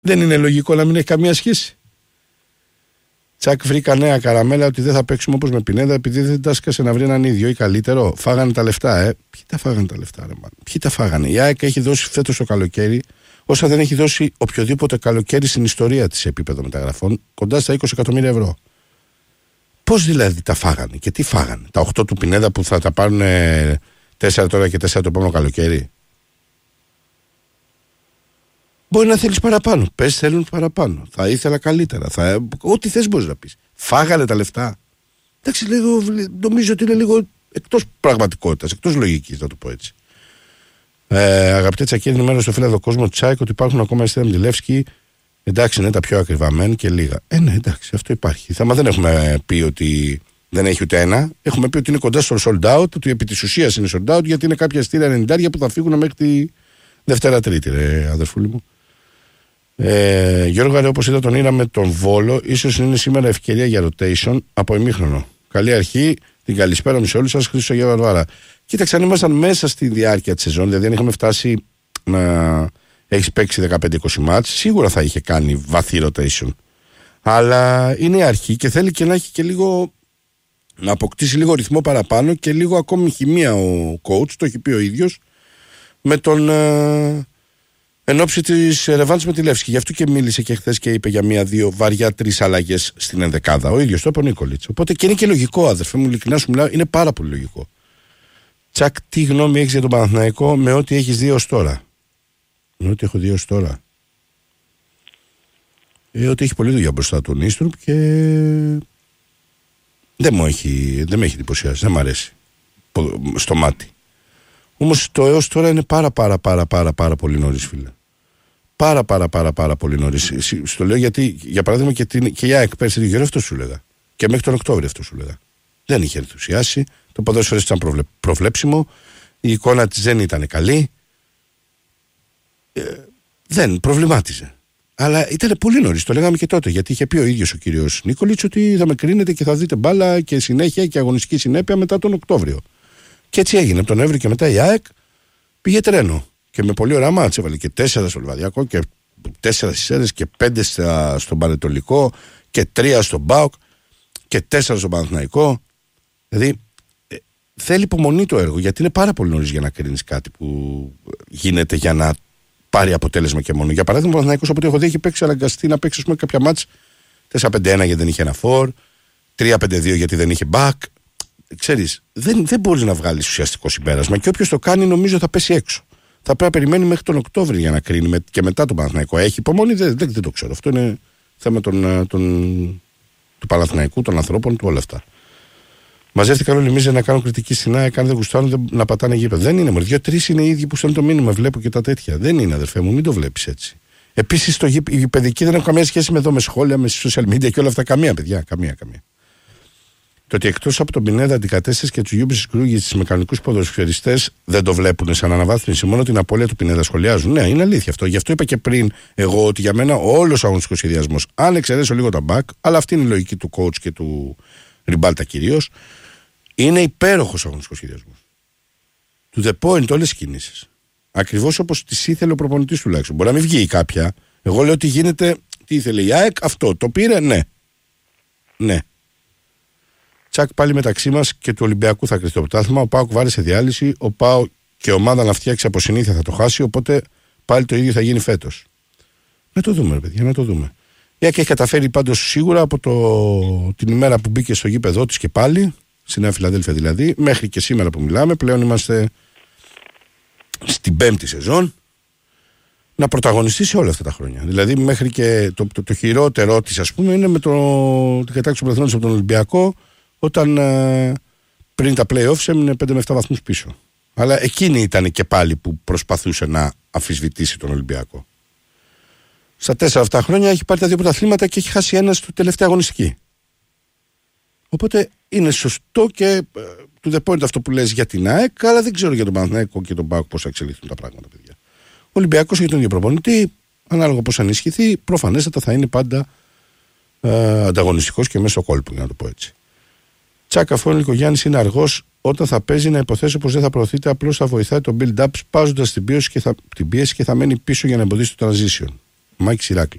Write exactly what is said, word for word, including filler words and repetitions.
Δεν είναι λογικό να μην έχει καμία σχέση. Τσακ, βρήκα νέα καραμέλα ότι δεν θα παίξουμε όπως με Πινέδα επειδή δεν τάσκασε να βρει έναν ίδιο ή καλύτερο. Φάγανε τα λεφτά, ε. Ποιοι τα φάγανε τα λεφτά, ρε μάλλον. Ποιοι τα φάγανε. Η ΑΕΚ έχει δώσει φέτος το καλοκαίρι όσα δεν έχει δώσει οποιοδήποτε καλοκαίρι στην ιστορία της σε επίπεδο μεταγραφών, κοντά στα είκοσι εκατομμύρια ευρώ. Πώς δηλαδή τα φάγανε και τι φάγανε. Τα οκτώ του Πινέδα που θα τα πάρουν τέσσερα τώρα και τέσσερα το επόμενο καλοκαίρι. Μπορεί να θέλεις παραπάνω. Πες θέλουν παραπάνω. Θα ήθελα καλύτερα. Θα... Ό,τι θες μπορείς να πεις. Φάγανε τα λεφτά. Εντάξει, λίγο, νομίζω ότι είναι λίγο εκτός πραγματικότητας, εκτός λογικής, να το πω έτσι. Ε, αγαπητέ Τσακίρη, ενημέρωσε στο φίλο κόσμο Τσάικ ότι υπάρχουν ακόμα αισθήματα Μντιλεύσκη. Εντάξει, είναι τα πιο ακριβά μεν και λίγα. Ε, ναι, εντάξει, αυτό υπάρχει. Θέμα δεν έχουμε πει ότι δεν έχει ούτε ένα. Έχουμε πει ότι είναι κοντά στο sold out, ότι επί της ουσίας είναι sold out, γιατί είναι κάποια στήρα ενενήντα που θα φύγουν μέχρι τη Δευτέρα-Τρίτη, ρε αδερφούλη μου. Ε, Γιώργο, όπως είδα τον Ήρα με τον Βόλο, ίσως είναι σήμερα ευκαιρία για rotation από ημίχρονο. Καλή αρχή, την καλησπέρα μου σε όλους σας, Χρήστος Αγία Βαρβάρα. Κοίταξε, αν ήμασταν μέσα στη διάρκεια της σεζόν, δηλαδή αν είχαμε φτάσει να έχεις παίξει δεκαπέντε είκοσι μάτς, σίγουρα θα είχε κάνει βαθύ rotation. Αλλά είναι η αρχή και θέλει και να έχει και λίγο, να αποκτήσει λίγο ρυθμό παραπάνω και λίγο ακόμη χημεία ο coach, το έχει πει ο ίδιος, με τον. Ε, εν ώψη της ρεβάνς με τη Λεύσκη. Γι' αυτό και μίλησε και χθες και είπε για μία-δύο βαριά τρεις αλλαγές στην ενδεκάδα. Ο ίδιος το είπε ο Νίκολιτς. Οπότε και είναι και λογικό, αδερφέ μου, ειλικρινά σου μιλάω, είναι πάρα πολύ λογικό. Τσακ, τι γνώμη έχεις για τον Παναθηναϊκό με ό,τι έχεις δει ως τώρα? Με ό,τι έχω δει ως τώρα. Ε, ότι έχει πολλή δουλειά μπροστά του Νίστρουπ και δεν, μου έχει, δεν με έχει εντυπωσιάσει, δεν μ' αρέσει στο μάτι. Όμως το έως τώρα είναι πάρα πάρα πάρα πάρα πάρα πολύ νωρίς, φίλε. Πάρα πάρα πάρα πάρα πολύ νωρίς. Στο λέω γιατί, για παράδειγμα, και, την, και η ΑΕΚ πέρσι τη γύρω αυτό σου λέγα. Και μέχρι τον Οκτώβριο αυτό σου λέγα. Δεν είχε ενθουσιάσει. Το ποδόσφαιρο ήταν προβλε, προβλέψιμο. Η εικόνα της δεν ήταν καλή. Ε, δεν προβλημάτιζε. Αλλά ήταν πολύ νωρίς. Το λέγαμε και τότε. Γιατί είχε πει ο ίδιος ο κύριος Νίκολιτς ότι θα με κρίνετε και θα δείτε μπάλα και συνέχεια και αγωνιστική συνέπεια μετά τον Οκτώβριο. Και έτσι έγινε. Από τον Νοέμβριο και μετά η ΑΕΚ πήγε τρένο. Και με πολύ ωραία μάτσα. Έβαλε και τέσσερα στο Λιβαδιακό και τέσσερα στις Σέρρες και πέντε στα, στον Πανετολικό και τρία στον ΠΑΟΚ και τέσσερα στον Παναθηναϊκό. Δηλαδή ε, θέλει υπομονή το έργο, γιατί είναι πάρα πολύ νωρίς για να κρίνεις κάτι που γίνεται για να πάρει αποτέλεσμα και μόνο. Για παράδειγμα, ο Παναθηναϊκός, από ό,τι έχω δει, έχει παίξει αναγκαστεί να παίξει πούμε, κάποια μάτς τέσσερα πέντε ένα γιατί δεν είχε ένα φορ, τρία πέντε δύο γιατί δεν είχε back. Ξέρεις, δεν, δεν μπορείς να βγάλεις ουσιαστικό συμπέρασμα και όποιος το κάνει νομίζω θα πέσει έξω. Θα πρέπει να περιμένει μέχρι τον Οκτώβριο για να κρίνει με, και μετά τον Παναθηναϊκό. Έχει υπομονή, δεν, δεν, δεν το ξέρω. Αυτό είναι θέμα των, των, του Παναθηναϊκού, των ανθρώπων του, όλα αυτά. Μαζεύτηκαν όλοι εμείς να κάνουν κριτική στην ΑΕΚ, αν δεν γουστάρουν να πατάνε γήπεδο. Δεν είναι, μωρέ. Δύο-τρεις είναι οι ίδιοι που στέλνουν το μήνυμα. Βλέπω και τα τέτοια. Δεν είναι, αδερφέ μου, μην το βλέπεις έτσι. Επίσης, οι γηπεδικοί δεν έχουν καμία σχέση με εδώ, με σχόλια, με social media και όλα αυτά. Καμία, παιδιά. Καμία, καμία. Το ότι εκτός από τον Πινέδα αντικατέστησε και του Γιούμπης Κρούγη στις μεκανικούς ποδοσφαιριστές δεν το βλέπουν σαν αναβάθμιση. Μόνο την απώλεια του Πινέδα σχολιάζουν. Ναι, είναι αλήθεια αυτό. Γι' αυτό είπα και πριν εγώ ότι για μένα όλος ο αγωνιστικός σχεδιασμός, αν εξαιρέσω λίγο τα back, αλλά αυτή είναι η λογική του coach και του Ριμπάλτα κυρίως, είναι υπέροχος αγωνιστικός σχεδιασμός. To the point όλες τις κινήσεις. Ακριβώς όπως τις ήθελε ο προπονητής τουλάχιστον. Μπορεί να μην βγει κάποια. Εγώ λέω ότι γίνεται. Τι ήθελε η ΑΕΚ, αυτό. Το πήρε, ναι. Ναι. Τσακ, πάλι μεταξύ μας και του Ολυμπιακού θα κρυφτεί το πρωτάθλημα. Ο ΠΑΟΚ βάλει σε διάλυση. Ο ΠΑΟΚ και ομάδα να φτιάξει από συνήθεια θα το χάσει. Οπότε πάλι το ίδιο θα γίνει φέτος. Να το δούμε, ρε παιδιά, να το δούμε. Η ΑΕΚ έχει καταφέρει πάντως σίγουρα από το... την ημέρα που μπήκε στο γήπεδό της και πάλι, στη Νέα Φιλαδέλφια δηλαδή, μέχρι και σήμερα που μιλάμε. Πλέον είμαστε στην πέμπτη σεζόν. Να πρωταγωνιστεί σε όλα αυτά τα χρόνια. Δηλαδή, μέχρι και το, το, το χειρότερο της, ας πούμε, είναι με το... την κατάκτηση του πρωταθλήματος από τον Ολυμπιακό. Όταν ε, πριν τα play-offs έμεινε πέντε με επτά βαθμούς πίσω. Αλλά εκείνη ήταν και πάλι που προσπαθούσε να αμφισβητήσει τον Ολυμπιακό. Στα τέσσερα αυτά χρόνια έχει πάρει τα δύο πρωταθλήματα και έχει χάσει ένα στο τελευταία αγωνιστική. Οπότε είναι σωστό και to the point αυτό που λες για την ΑΕΚ, αλλά δεν ξέρω για τον Παναθηναϊκό και τον ΠΑΟΚ πώς θα εξελιχθούν τα πράγματα, παιδιά. Ο Ολυμπιακός έχει τον ίδιο προπονητή, ανάλογα πώς ενισχυθεί, προφανέστατα θα είναι πάντα ε, ανταγωνιστικός και μέσα στο κόλπο, για να το πω έτσι. Τσάκα, αφού ο Νικογιάννης είναι αργός, όταν θα παίζει να υποθέσω πως δεν θα προωθείται, απλώς θα βοηθάει το build-up σπάζοντας την πίεση και θα, την πίεση και θα μένει πίσω για να εμποδίσει το transition. Μάκης Ηράκλειο.